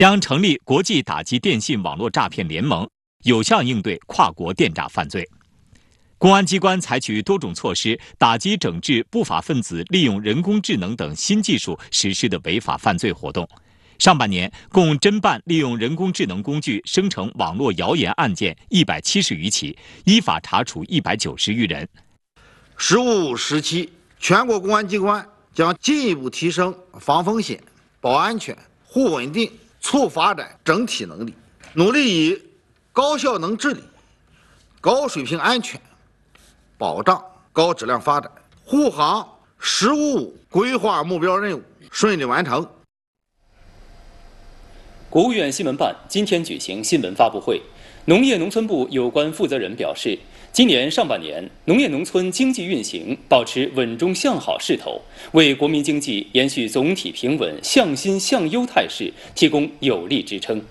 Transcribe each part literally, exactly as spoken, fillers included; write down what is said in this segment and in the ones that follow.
将成立国际打击电信网络诈骗联盟，有效应对跨国电诈犯罪。公安机关采取多种措施，打击整治不法分子利用人工智能等新技术实施的违法犯罪活动。上半年，共侦办利用人工智能工具生成网络谣言案件一百七十余起，依法查处一百九十余人。 十五时期，全国公安机关将进一步提升防风险、保安全、护稳定、促发展整体能力，努力以高效能治理、高水平安全保障高质量发展，护航“十五五”规划目标任务顺利完成。 国务院新闻办今天举行新闻发布会，农业农村部有关负责人表示，今年上半年农业农村经济运行保持稳中向好势头，为国民经济延续总体平稳、向新向优态势提供有力支撑。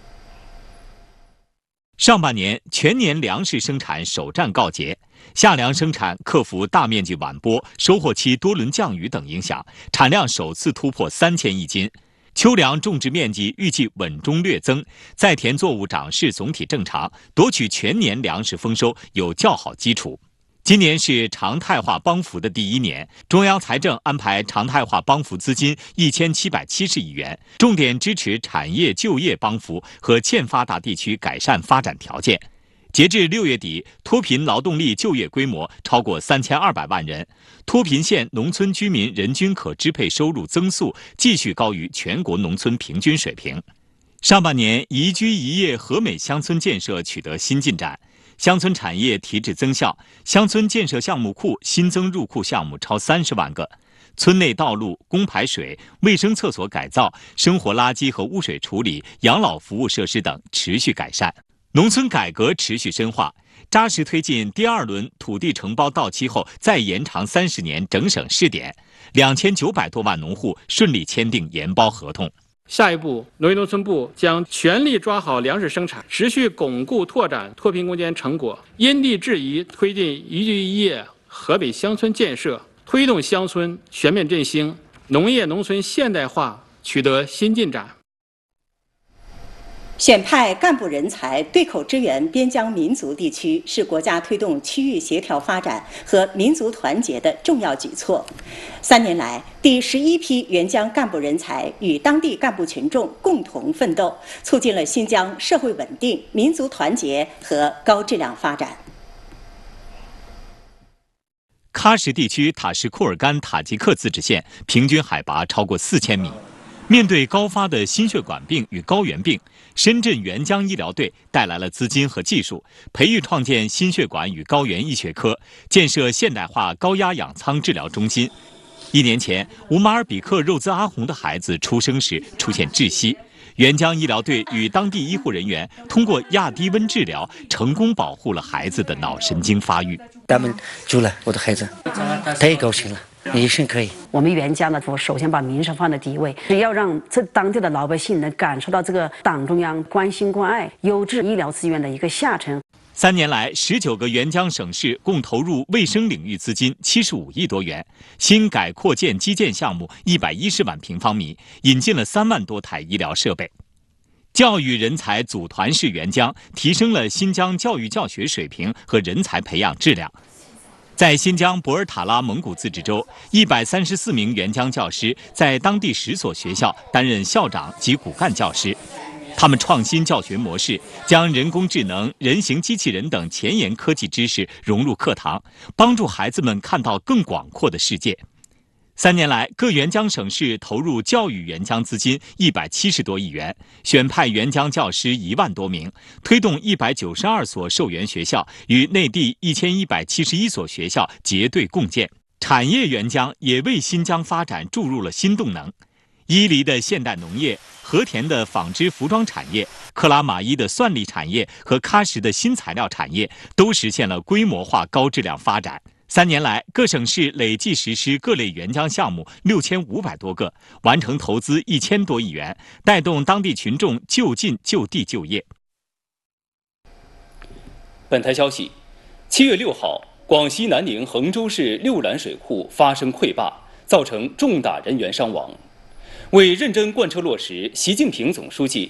上半年全年粮食生产首战告捷，夏粮生产克服大面积晚播、收获期多轮降雨等影响，产量首次突破三千亿斤。秋粮种植面积预计稳中略增，在田作物长势总体正常，夺取全年粮食丰收有较好基础。今年是常态化帮扶的第一年，中央财政安排常态化帮扶资金一千七百七十亿元，重点支持产业就业帮扶和欠发达地区改善发展条件。截至六月底，脱贫劳动力就业规模超过三千二百万人，脱贫县农村居民人均可支配收入增速继续高于全国农村平均水平。上半年，宜居宜业和美乡村建设取得新进展。乡村产业提质增效，乡村建设项目库新增入库项目超三十万个，村内道路、供排水、卫生厕所改造、生活垃圾和污水处理、养老服务设施等持续改善。农村改革持续深化，扎实推进第二轮土地承包到期后再延长三十年整省试点，两千九百多万农户顺利签订研包合同。 下一步，农业农村部将全力抓好粮食生产，持续巩固拓展脱贫攻坚成果，因地制宜推进宜居宜业河北乡村建设，推动乡村全面振兴，农业农村现代化取得新进展。 选派干部人才对口支援边疆民族地区，是国家推动区域协调发展和民族团结的重要举措。三年来，第十一批援疆干部人才与当地干部群众共同奋斗，促进了新疆社会稳定、民族团结和高质量发展。 喀什地区塔什库尔干塔吉克自治县平均海拔超过四千米。面对高发的心血管病与高原病，深圳援疆医疗队带来了资金和技术，培育创建心血管与高原医学科，建设现代化高压氧舱治疗中心。一年前，乌马尔比克肉孜阿洪的孩子出生时出现窒息，援疆医疗队与当地医护人员通过亚低温治疗，成功保护了孩子的脑神经发育。 他们救了我的孩子，他也高兴了。一定可以。 我们援疆呢，我首先把民生放在第一位，要让这当地的老百姓能感受到这个党中央关心关爱、优质医疗资源的一个下沉。 三年来，十九个援疆省市共投入卫生领域资金七十五亿多元，新改扩建基建项目一百一十万平方米，引进了三万多台医疗设备。教育人才组团式援疆，提升了新疆教育教学水平和人才培养质量。在新疆博尔塔拉蒙古自治州，一百三十四名援疆教师在当地十所学校担任校长及骨干教师。他们创新教学模式，将人工智能、人形机器人等前沿科技知识融入课堂，帮助孩子们看到更广阔的世界。三年来，各援疆省市投入教育援疆资金一百七十多亿元，选派援疆教师一万多名，推动一百九十二所受援学校与内地一千一百七十一所学校结对共建。产业援疆也为新疆发展注入了新动能。伊犁的现代农业、和田的纺织服装产业、克拉玛依的算力产业和喀什的新材料产业都实现了规模化高质量发展。三年来，各省市累计实施各类援疆项目六千五百多个，完成投资一千多亿元，带动当地群众就近就地就业。 本台消息，七月六号，广西南宁衡州市六兰水库发生溃坝，造成重大人员伤亡。 为认真贯彻落实习近平总书记